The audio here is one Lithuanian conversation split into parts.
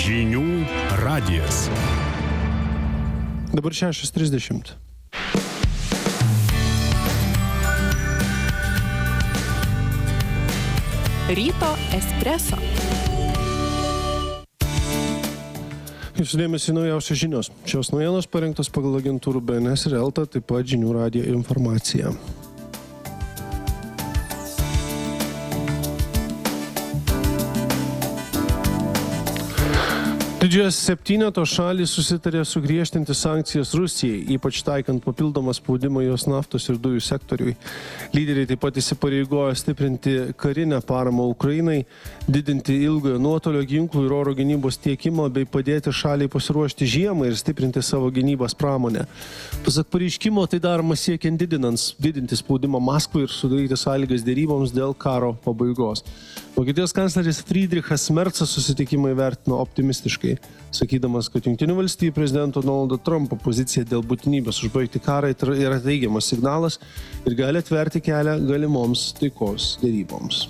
Žinių radijas. Dabar 6:30. Ryto espreso. Jūsų dėmesį naujausios žinios. Šios naujienos parengtos pagal agentūrų BNS ir Elta, taip pat Žinių radijo informacija. Didžiojo septyneto šalys susitarė sugriežtinti sankcijas Rusijai, ypač taikant papildomą spaudimą jos naftos ir dujų sektoriui. Lyderiai taip pat įsipareigojo stiprinti karinę paramą Ukrainai, didinti ilgojo nuotolio ginklų ir oro gynybos tiekimą bei padėti šaliai pasiruošti žiemą ir stiprinti savo gynybos pramonę. Pasak pareiškimo, tai daroma siekiant didinti spaudimą Maskvai ir sudaryti sąlygas deryboms dėl karo pabaigos. Vokietijos kancleris Friedrichas Merzas susitikimą įvertino optimistiškai, sakydamas, kad Jungtinių valstijų prezidento Donaldo Trumpo pozicija dėl būtinybės užbaigti karą yra teigiamas signalas ir gali atverti kelią galimoms taikos deryboms.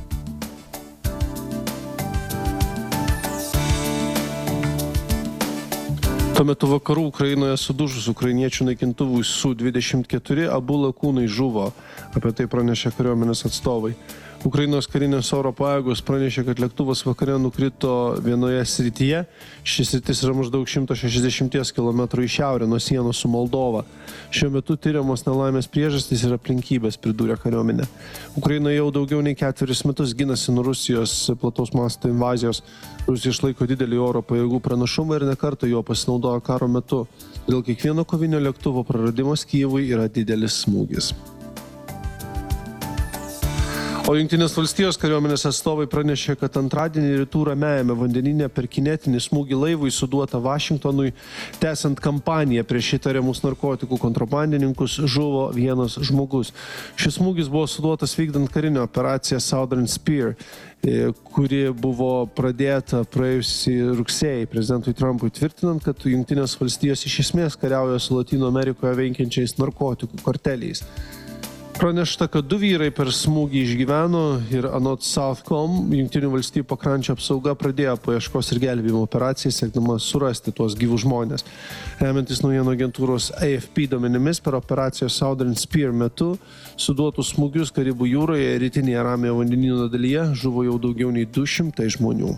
Tuo metu vakarų Ukrainoje sudužus ukrainiečių naikintuvui Su-24 abu lakūnai žuvo, apie tai pranešė kariuomenės atstovai. Ukrainos karinės oro pajėgos pranešė, kad lėktuvas vakare nukrito vienoje srityje. Šis sritis yra maždaug 160 km į šiaurę nuo sienos su Moldova. Šiuo metu tyriamos nelaimės priežastys ir aplinkybės, pridūrė kariuomenė. Ukraina jau daugiau nei 4 metus ginasi nuo Rusijos plataus masto invazijos. Rusija išlaiko didelį oro pajėgų pranašumą ir nekartą jo pasinaudojo karo metu. Dėl kiekvieno kovinio lėktuvo praradimas Kyjivui yra didelis smūgis. O Jungtinės valstijos kariuomenės atstovai pranešė, kad antradienį rytų Ramiajame vandenyne per kinetinį smūgį laivui suduotą Vašingtonui, tęsiant kampaniją prieš įtariamus narkotikų kontrabandininkus, žuvo vienas žmogus. Šis smūgis buvo suduotas vykdant karinę operaciją Southern Spear, kuri buvo pradėta praėjusį rugsėjį prezidentui Trumpui, tvirtinant, kad Jungtinės valstijos iš esmės kariauja su Latino Amerikoje veikiančiais narkotikų karteliais. Pranešta, kad 2 vyrai per smūgį išgyveno ir anot Southcom, Jungtinių valstijų pakrančio apsauga pradėjo paieškos ir gelbėjimo operaciją, siekdama surasti tuos gyvus žmonės. Remiantis naujienų agentūros AFP duomenimis, per operacijos Southern Spear metu suduotus smūgius Karibų jūroje ir rytinėje Ramiojo vandenyno dalyje žuvo jau daugiau nei 200 žmonių.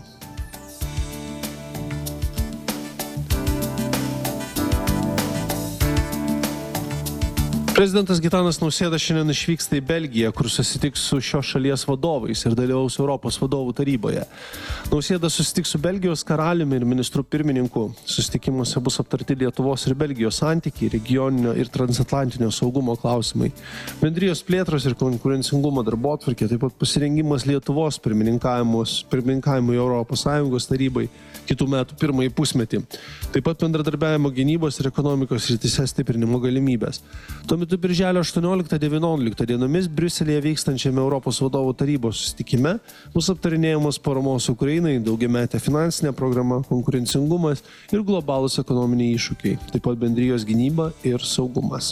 Prezidentas Gitanas Nausėda šiandien išvyksta į Belgiją, kur susitiks su šios šalies vadovais ir dalyvaus Europos vadovų taryboje. Nausėda susitiks su Belgijos karaliumi ir ministru pirmininku. Susitikimuose bus aptarti Lietuvos ir Belgijos santykiai, regioninio ir transatlantinio saugumo klausimai, bendrijos plėtros ir konkurencingumo darbotvarkė, taip pat pasirengimas Lietuvos pirmininkavimui Europos Sąjungos tarybai kitų metų pirmąjį pusmetį. Taip pat bendradarbiavimo gynybos ir ekonomikos srityse stiprinimo galimybės. Tuo metu birželio 18-19 dienomis Briuselyje vykstančiame Europos vadovų tarybos susitikime bus aptarinėjamos paramos Ukrainai, daugiametė finansinė programa, konkurencingumas ir globalūs ekonominiai iššūkiai, taip pat bendrijos gynyba ir saugumas.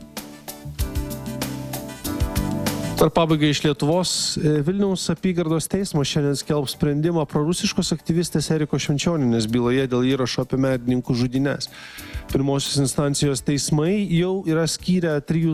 Dar pabaigai iš Lietuvos. Vilniaus apygardos teismas šiandien skelbs sprendimą prorusiškos aktyvistės Erikos Švenčionienės byloje dėl įrašo apie medininkų žudynes. Pirmosios instancijos teismai jau yra skyrę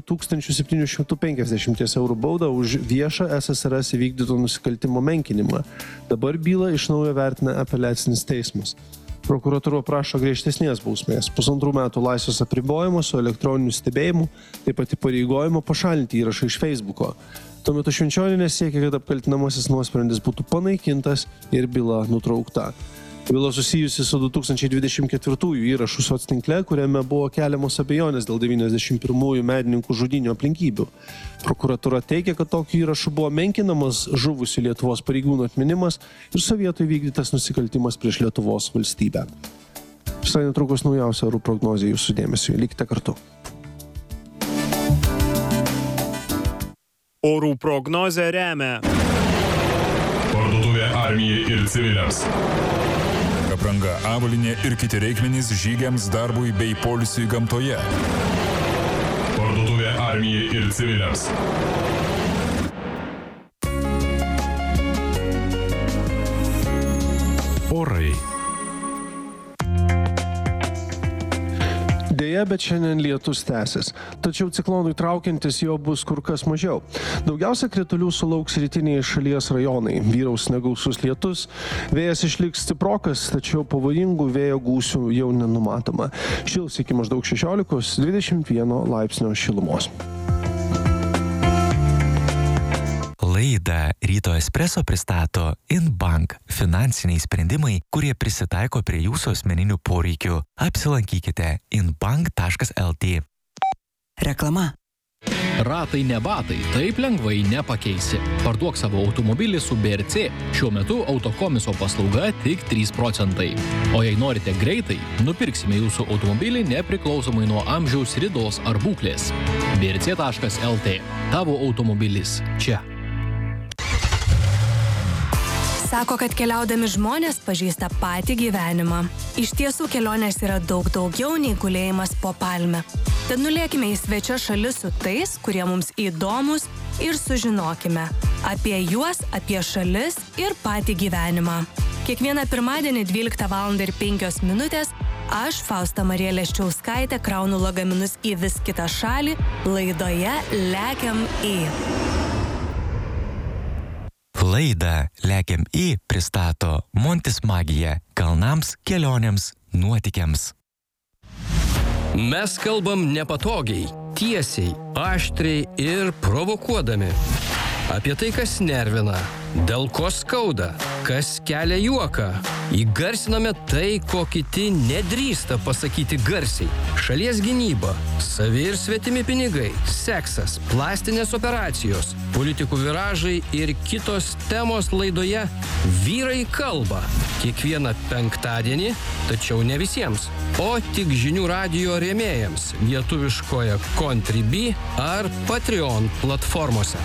3750 eurų baudą už viešą SSRS įvykdyto nusikaltimo menkinimą. Dabar bylą iš naujo vertina apeliacinis teismas. Prokuratūra prašo griežtesnės bausmės, 1,5 metų laisvės apribojimo su elektroniniu stebėjimu, taip pat įpareigojimo pašalinti įrašą iš Facebooko. Tuo metu Švenčionienė siekia, kad apkaltinamasis nuosprendis būtų panaikintas ir byla nutraukta. Byla susijusi su 2024 įrašų soctinkle, kuriame buvo keliamos abejonės dėl 91 medininkų žudynių aplinkybių. Prokuratūra teigia, kad tokiu įrašu buvo menkinamas žuvusių Lietuvos pareigūnų atminimas ir sovietų įvykdytas nusikaltimas prieš Lietuvos valstybę. Visai netrukus naujausia orų prognozė jūsų dėmesiui. Likite kartu. Orų prognozę remia Parduotuvė Armijai ir civiliams. Apranga, avalynė ir kiti reikmenys žygiams, darbui bei poilsiui gamtoje. Parduotuvė Armijai ir civiliams. orai. Deja, bet šiandien lietus tęsis. Tačiau ciklonui traukiantis jo bus kur kas mažiau. Daugiausia kritulių sulauks rytiniai šalies rajonai. Vyraus negausus lietus, vėjas išliks stiprokas, tačiau pavojingų vėjo gūsių jau nenumatoma. Šils iki maždaug 16-21 laipsnio šilumos. Laidą Ryto Espresso pristato InBank – finansiniai sprendimai, kurie prisitaiko prie jūsų asmeninių poreikių. Apsilankykite inbank.lt. Reklama. Ratai ne batai, taip lengvai nepakeisi. Parduok savo automobilį su BRC. Šiuo metu autokomiso paslauga tik 3%. O jei norite greitai, nupirksime jūsų automobilį nepriklausomai nuo amžiaus, ridos ar būklės. brc.lt. Tavo automobilis čia. Sako, kad keliaudami žmonės pažįsta patį gyvenimą. Iš tiesų kelionės yra daug daugiau nei gulėjimas po palme. Tad nulėkime į svečią šalis su tais, kurie mums įdomus ir sužinokime apie juos, apie šalis ir patį gyvenimą. Kiekvieną pirmadienį 12:05 aš, Fausta Marija Leščiauskaitė, kraunu lagaminus į vis kitą šalį laidoje Lekiam į. Laidą Lekiam į pristato Montis Magija – kalnams, kelionėms, nuotykiams. Mes kalbam nepatogiai, tiesiai, aštriai ir provokuodami. Apie tai, kas nervina, dėl ko skauda, kas kelia juoką. Įgarsiname tai, ko kiti nedrįsta pasakyti garsiai. Šalies gynyba, savi ir svetimi pinigai, seksas, plastinės operacijos, politikų viražai ir kitos temos laidoje Vyrai kalba. Kiekvieną penktadienį, tačiau ne visiems, o tik žinių radijo rėmėjams lietuviškoje Contribui ar Patreon platformose.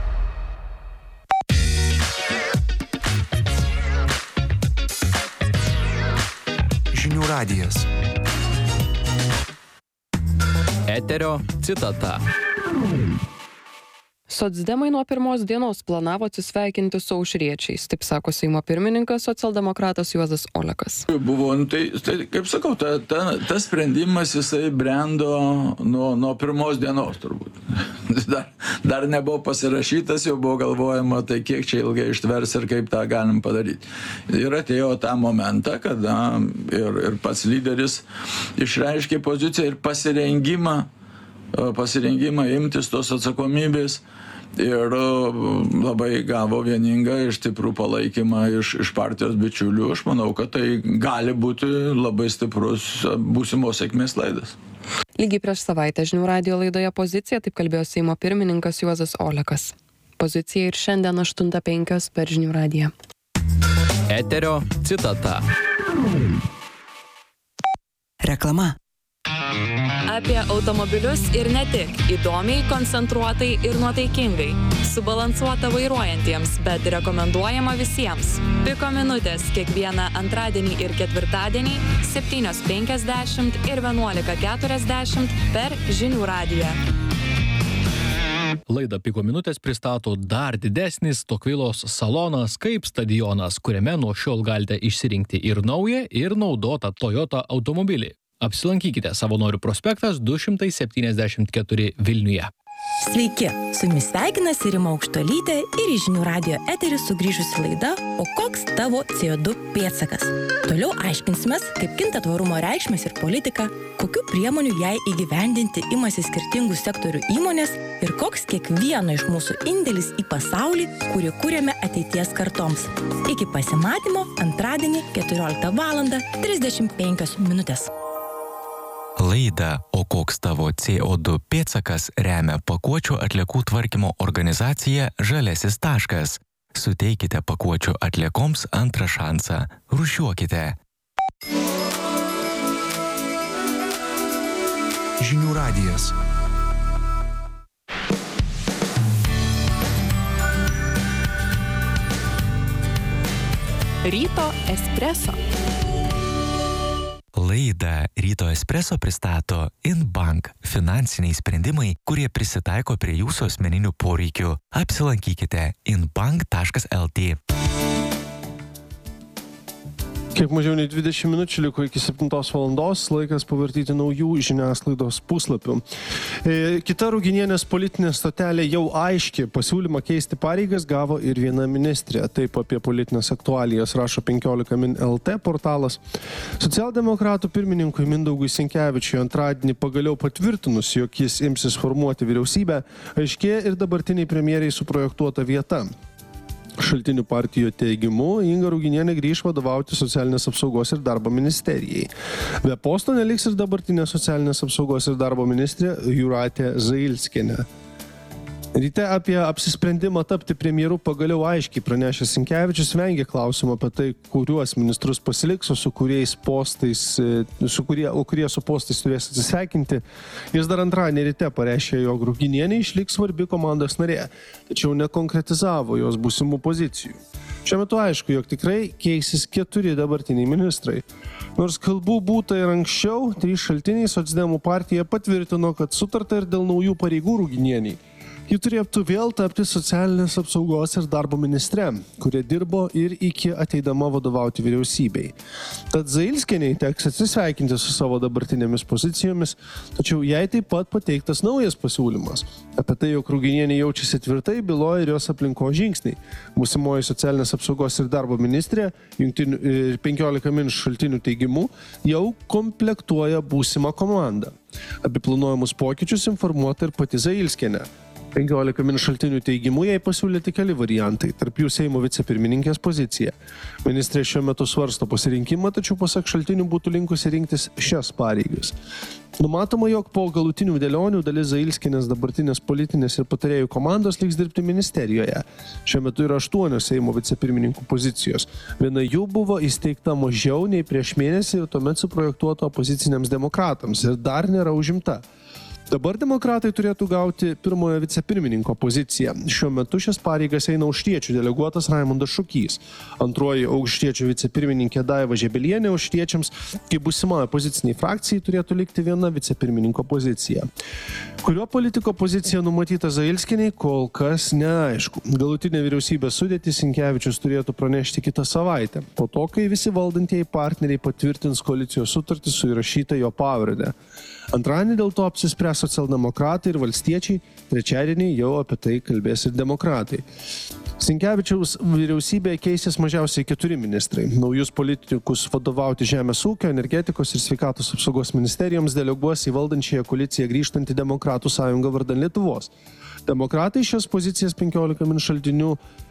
Žinių radijas. Eterio citata. Socdemai nuo pirmos dienos planavo atsisveikinti su aušriečiais, taip sako Seimo pirmininkas socialdemokratas Juozas Olekas. Buvo, tai kaip sakau, tas sprendimas jisai brendo nuo pirmos dienos turbūt. Dar nebuvo pasirašytas, jau buvo galvojama, tai kiek čia ilgai ištvers ir kaip tą galim padaryti. Ir atėjo tą momentą, kada ir pats lyderis išreiškė poziciją ir pasirengimą imtis tos atsakomybės ir labai gavo vieningą ir stiprų palaikymą iš partijos bičiulių. Aš manau, kad tai gali būti labai stiprus būsimos sėkmės laidas. Lygiai prieš savaitę žinių radijo laidoje Pozicija, taip kalbėjo Seimo pirmininkas Juozas Olekas. Pozicija ir šiandien 8:05 per žinių radiją. Eterio citata. Reklama. Apie automobilius ir ne tik. Įdomiai, koncentruotai ir nuotaikingai. Subalansuota vairuojantiems, bet rekomenduojama visiems. Piko minutės kiekvieną antradienį ir ketvirtadienį 7:50 ir 11:40 per žinių radiją. Laidą Piko minutės pristato dar didesnis Tokvilos salonas kaip stadionas, kuriame nuo šiol galite išsirinkti ir naują, ir naudotą Toyota automobilį. Apsilankykite Savanorių prospektas 274 Vilniuje. Sveiki, su jumis sveikinasi Rima Aukštuolytė ir į žinių radijo eterį sugrįžusi laida O koks tavo CO2 pėdsakas? Toliau aiškinsimės, kaip kinta tvarumo reikšmės ir politika, kokių priemonių jai įgyvendinti imasi skirtingų sektorių įmonės ir koks kiekvieno iš mūsų indėlis į pasaulį, kurį kūrėme ateities kartoms. Iki pasimatymo antradienį 14:35. Laidą O koks tavo CO2 pėdsakas remia pakuočių atliekų tvarkymo organizacija Žalesis taškas. Suteikite pakuočių atliekoms antrą šansą. Rūšiuokite. Žinių radijas. Ryto espresso. Laidą Ryto Espresso pristato InBank – finansiniai sprendimai, kurie prisitaiko prie jūsų asmeninių poreikių. Apsilankykite inbank.lt. Kiek mažiau nei 20 minučių liko iki 7 valandos, laikas pavartyti naujų žiniasklaidos puslapių. Kita Ruginienės politinė stotelė jau aiški, pasiūlymą keisti pareigas gavo ir viena ministrė. Taip apie politinės aktualijas rašo 15 min LT portalas. Socialdemokratų pirmininkui Mindaugui Sinkevičiui antradienį pagaliau patvirtinus, jog jis imsis formuoti vyriausybę, aiškėja ir dabartiniai premjeriai suprojektuota vieta. Šaltinių partijų teigimu, Inga Ruginienė grįš vadovauti socialinės apsaugos ir darbo ministerijai. Be posto neliks ir dabartinė socialinės apsaugos ir darbo ministrė Jūratė Zailskienė. Ryte apie apsisprendimą tapti premjeru pagaliau aiškiai pranešęs Sinkevičius vengia klausimą apie tai, kuriuos ministrus pasiliks, o kurie su postais turės atsisveikinti. Jis dar antradienį ryte pareiškė, jog Ruginienė išliks svarbi komandos narė, tačiau nekonkretizavo jos būsimų pozicijų. Šiuo metu aišku, jog tikrai keisis 4 dabartiniai ministrai. Nors kalbų būta ir anksčiau, 3 šaltiniai Socdemų partija patvirtino, kad sutarta ir dėl naujų pareigų Ruginieniai. Ji turėtų vėl tapti socialinės apsaugos ir darbo ministre, kurie dirbo ir iki ateidama vadovauti vyriausybei. Tad Zailskienei teks atsisveikinti su savo dabartinėmis pozicijomis, tačiau jai taip pat pateiktas naujas pasiūlymas. Apie tai, jog Ruginienė jaučiasi tvirtai, byloja ir jos aplinkos žingsniai. Būsimoji socialinės apsaugos ir darbo ministrė, 15 min šaltinių teigimu, jau komplektuoja būsimą komandą. Apie planuojamus pokyčius informuota ir pati Zailskienė. 15 min šaltinių teigimu jai pasiūlyti keli variantai, tarp jų Seimo vicepirmininkės pozicija. Ministrė šiuo metu svarsto pasirinkimą, tačiau pasak šaltinių būtų linkusi rinktis šias pareigas. Numatoma, jog po galutinių dėlionių dalis Zailskienės dabartinės politinės ir patarėjų komandos liks dirbti ministerijoje. Šiuo metu yra 8 Seimo vicepirmininkų pozicijos. Viena jų buvo įsteigta mažiau nei prieš mėnesį ir tuomet suprojektuota opoziciniams demokratams ir dar nėra užimta. Dabar demokratai turėtų gauti pirmojo vicepirmininko poziciją. Šiuo metu šias pareigas eina Aukštiečių deleguotas Raimundas Šukys. Antroji Aukštiečių vicepirmininkė Daiva Žebelienė Aukštiečiams, kaip būsimoje opoziciniai frakcijai, turėtų likti viena vicepirmininko pozicija. Kurio politiko pozicija numatyta Zailskienei, kol kas neaišku. Galutinė vyriausybės sudėtį Sinkevičius turėtų pranešti kitą savaitę, po to, kai visi valdantieji partneriai patvirtins koalicijos sutartį su įrašyta jo pavarde. Antradienį dėl to apsispręs socialdemokratai ir valstiečiai, trečiadienį jau apie tai kalbės ir demokratai. Sinkevičiaus vyriausybėje keisis mažiausiai 4 ministrai. Naujus politikus vadovauti Žemės ūkio, energetikos ir sveikatos apsaugos ministerijoms deleguos į valdančiąją koaliciją grįžtantį Demokratų sąjungą vardan Lietuvos. Demokratai šios pozicijas 15 min šaltinių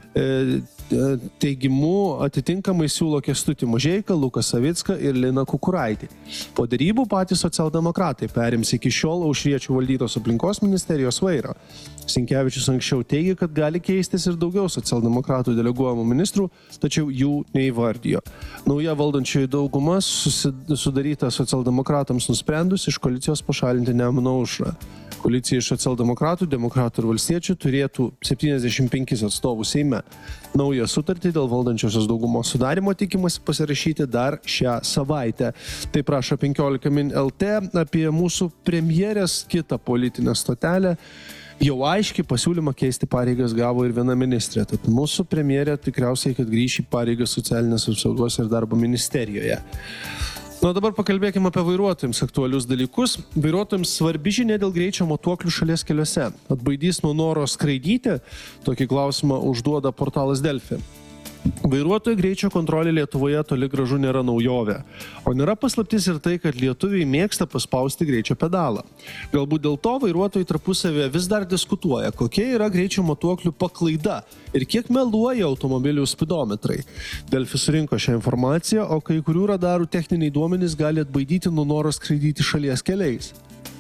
teigimu atitinkamai siūlo Kęstutį Mažeiką, Luką Savicką ir Liną Kukuraitį. Po derybų patys socialdemokratai perims iki šiol Aušriečių valdytos aplinkos ministerijos vairą. Sinkevičius anksčiau teigė, kad gali keistis ir daugiau socialdemokratų deleguojamų ministrų, tačiau jų neįvardijo. Nauja valdančioji dauguma sudaryta socialdemokratams nusprendus iš koalicijos pašalinti Nemuno aušrą. Koalicija iš socialdemokratų, demokratų ir valstiečių turėtų 75 atstovų Seime. Naują sutartį dėl valdančiosios daugumos sudarimo tikimasi pasirašyti dar šią savaitę. Tai prašo 15 min LT apie mūsų premjerės kitą politinę stotelę. Jau aiškiai pasiūlymą keisti pareigas gavo ir viena ministrė. Tad mūsų premjerė tikriausiai, kad grįš į pareigas socialinės apsaugos ir darbo ministerijoje. Na, dabar pakalbėkime apie vairuotojams aktualius dalykus. Vairuotojams svarbi žinia dėl greičio matuoklių šalies keliuose. Atbaidys nuo noro skraidyti? Tokį klausimą užduoda portalas Delfi. Vairuotojų greičio kontrolė Lietuvoje toli gražu nėra naujovė. O nėra paslaptis ir tai, kad lietuviai mėgsta paspausti greičio pedalą. Galbūt dėl to vairuotojai tarpusavėje vis dar diskutuoja, kokia yra greičio matuoklių paklaida ir kiek meluoja automobilių spidometrai. Delfi surinko šią informaciją, o kai kurių radarų techniniai duomenys gali atbaidyti nuo noro skraidyti šalies keliais.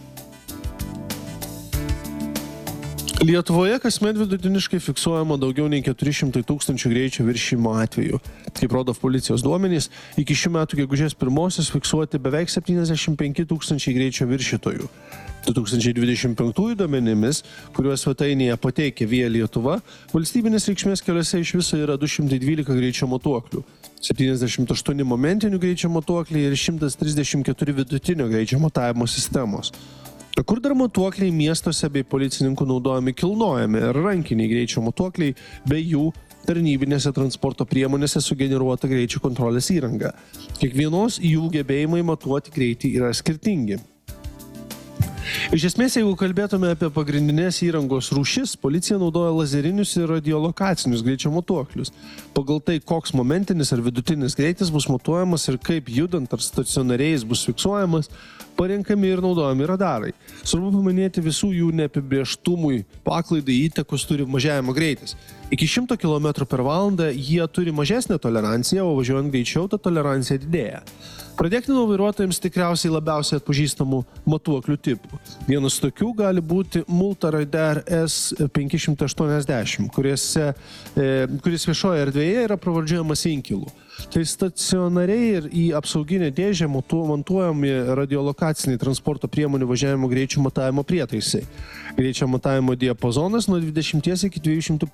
Lietuvoje kasmet vidutiniškai fiksuojama daugiau nei 400 000 greičio viršijimo atvejų. Kaip rodo policijos duomenys, iki šių metų gegužės 1 fiksuoti beveik 75 000 greičio viršytojų. 2025 duomenimis, kuriuos svetainėje pateikė Via Lietuva, valstybinės reikšmės keliuose iš viso yra 212 greičio matuoklių, 78 momentinių greičio matuokliai ir 134 vidutinio greičio matavimo sistemos. Kur dar matuokliai miestuose bei policininkų naudojami kilnojami ir rankiniai greičio matuokliai bei jų tarnybinėse transporto priemonėse sugeneruota greičio kontrolės įranga. Kiekvienos jų gebėjimai matuoti greitį yra skirtingi. Iš esmės, jeigu kalbėtume apie pagrindinės įrangos rūšis, policija naudoja lazerinius ir radiolokacinius greičio matuoklius. Pagal tai, koks momentinis ar vidutinis greitis bus matuojamas ir kaip judant ar stacionariais bus fiksuojamas, parenkami ir naudojami radarai. Svarbu paminėti visų jų neapibrėžtumui paklaidai įtakos turi mažėjimo greitis. Iki 100 km/h jie turi mažesnę toleranciją, o važiuojant greičiau ta tolerancija didėja. Pradėkime nuo vairuotojams tikriausiai labiausiai atpažįstamų matuoklių tipų. Vienas tokių gali būti Multiradar S580, kuris viešoje erdvėje yra pravardžiuojamas inkilu. Tai stacionariai ir į apsauginę dėžę montuojami radiolokaciniai transporto priemonių važiavimo greičio matavimo prietaisai. Greičio matavimo diapazonas nuo 20 iki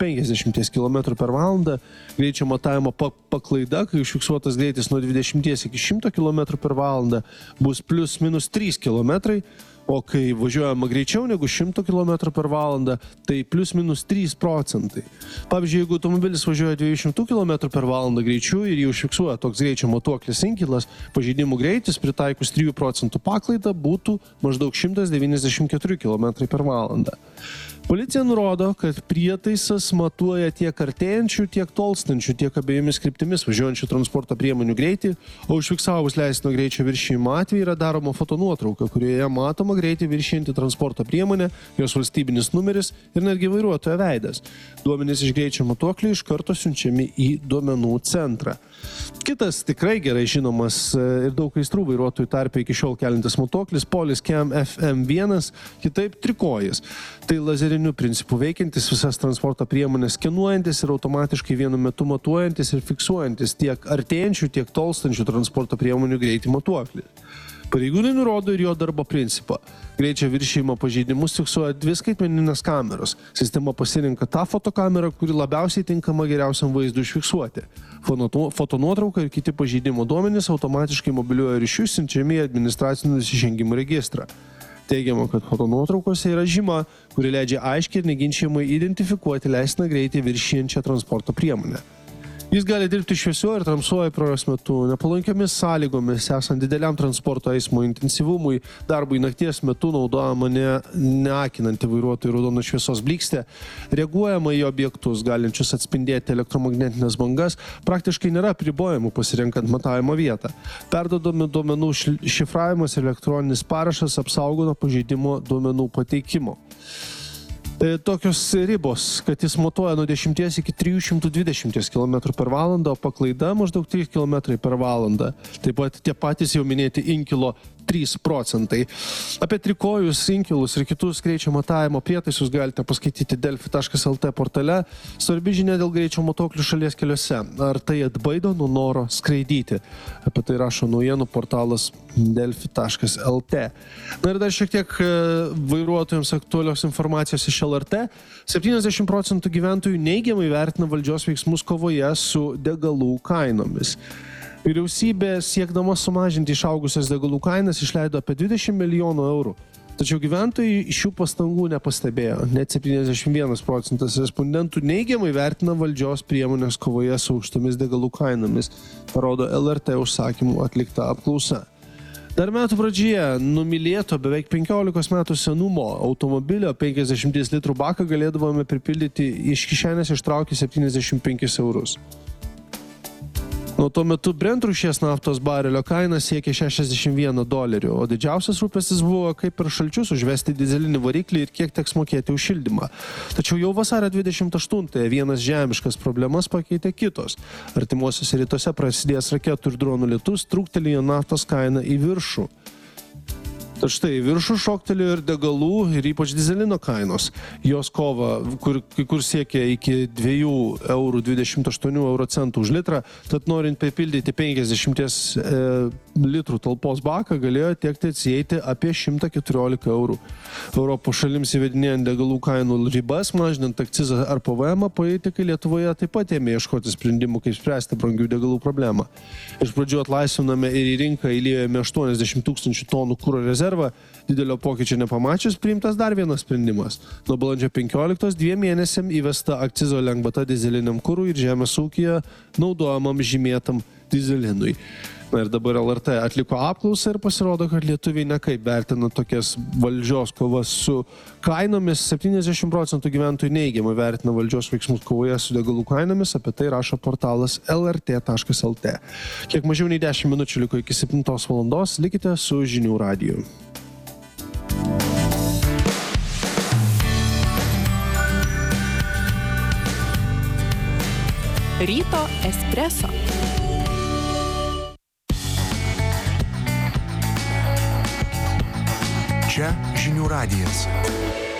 250 km/h, greičio matavimo paklaida, kai užfiksuotas greitis nuo 20 iki 100 km/h, bus plius minus 3 km, o kai važiuojama greičiau negu 100 km/h, tai plius minus 3%. Pavyzdžiui, jeigu automobilis važiuoja 200 km/h greičiu ir jį užfiksuoja toks greičio matuoklis inkilas, pažeidimų greitis pritaikus 3% paklaidą būtų maždaug 194 km/h. Policija nurodo, kad prietaisas matuoja tiek artėjančių, tiek tolstančių, tiek abiejomis kryptimis važiuojančių transporto priemonių greitį, o užfiksavus leistino greičio viršijimo atvejį yra daroma fotonuotrauka, kurioje matoma greitį viršijantį transporto priemonę, jos valstybinis numeris ir netgi vairuotojo veidas. Duomenys iš greičio matuoklių iš karto siunčiami į duomenų centrą. Kitas tikrai gerai žinomas ir daug aistrų vairuotojų tarpe iki šiol kelintis matuoklis Poliscam FM1, kitaip trikojis. Tai lazeriniu principu veikiantis visas transporto priemonės skenuojantis ir automatiškai vienu metu matuojantis ir fiksuojantis tiek artėjančių, tiek tolstančių transporto priemonių greitį matuoklį. Pareigūnai nurodo ir jo darbo principą. Greičio viršijimo pažeidimus fiksuoja 2 skaitmeninės kameros. Sistema pasirinka tą fotokamerą, kuri labiausiai tinkama geriausiam vaizdui užfiksuoti. Fotonuotrauka ir kiti pažeidimo duomenys automatiškai mobiliuoju ryšiu siunčiami į administracinių nusižengimų registrą. Teigiama, kad fotonuotraukose yra žyma, kuri leidžia aiškiai ir neginčiamai identifikuoti leistiną greitį viršijančią transporto priemonę. Jis gali dirbti šviesioje ir tamsoje paros metu, nepalankiomis sąlygomis, esant dideliam transporto eismo intensyvumui, darbui nakties metu naudojama neakinanti vairuotojų raudonos šviesos blykstė, reaguojama į objektus, galinčius atspindėti elektromagnetinės bangas, praktiškai nėra apribojimų pasirenkant matavimo vietą. Perduodami duomenų šifravimas ir elektroninis parašas apsaugo nuo pažeidimo duomenų pateikimo. Tokios ribos, kad jis matuoja nuo 10 iki 320 km/h, o paklaida maždaug 3 km/h. Taip pat tie patys jau minėti inkilo 3%. Apie trikojus, inkilus ir kitus greičio matavimo prietaisus galite paskaityti delfi.lt portale. Svarbi žinia dėl greičio matuoklių šalies keliuose. Ar tai atbaido nuo noro skraidyti? Apie tai rašo naujienų portalas delfi.lt. Na ir dar šiek tiek vairuotojams aktualios informacijos iš LRT. 70% gyventojų neigiamai vertina valdžios veiksmus kovoje su degalų kainomis. Vyriausybė, siekdama sumažinti išaugusias degalų kainas, išleido apie 20 milijonų eurų. Tačiau gyventojai šių pastangų nepastebėjo. Net 71% respondentų neigiamai vertina valdžios priemonės kovoje su aukštomis degalų kainomis, parodo LRT užsakymų atlikta apklausa. Dar metų pradžioje numylėto beveik 15 metų senumo automobilio 50 litrų baką galėdavome pripildyti iš kišenės ištraukę 75 eurus. Nuo tuo metu Brent rūšies naftos barelio kaina siekia $61, o didžiausias rūpestis buvo, kaip per šalčius užvesti dizelinį variklį ir kiek teks mokėti už šildymą. Tačiau jau vasario 28-ąją vienas žemiškas problemas pakeitė kitos. Artimuosiuose rytuose prasidėjęs raketų ir dronų lietus trūktelėjo naftos kainą į viršų. Tad štai, viršų šoktelėjo ir degalų, ir ypač dizelino kainos. Jos kova, kur siekia iki 2,28 € už litrą, tad norint pripildyti 50 litrų talpos baką galėjo tekti atsieiti apie 114 eurų. Europos šalims įvedinėjant degalų kainų ribas, mažinant akcizą ar PVM, politikai Lietuvoje taip pat ėmė ieškoti sprendimų, kaip spręsti brangių degalų problemą. Iš pradžių atlaisviname ir į rinką įliejome 80 000 tonų kuro rezervą, didelio pokyčio nepamačius priimtas dar vienas sprendimas. Nuo balandžio 15 2 mėnesiam įvesta akcizo lengvata dyzeliniam kurui ir žemės ūkyje naudojamam žymėtam dyzelinui. Na ir dabar LRT atliko apklausą ir pasirodo, kad lietuviai nekaip vertina tokias valdžios kovas su kainomis. 70% gyventojų neigiamai vertina valdžios veiksmus kovoje su degalų kainomis, apie tai rašo portalas lrt.lt. Kiek mažiau nei 10 minučių liko iki 7 valandos, likite su Žinių radiju. Ryto espreso. Čia Žinių radijas.